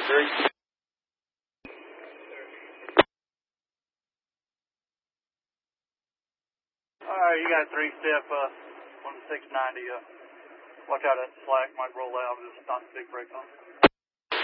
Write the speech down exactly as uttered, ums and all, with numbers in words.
three. Alright, you got a three step, uh, one six ninety, uh, watch out that slack might roll out, just not big brake on.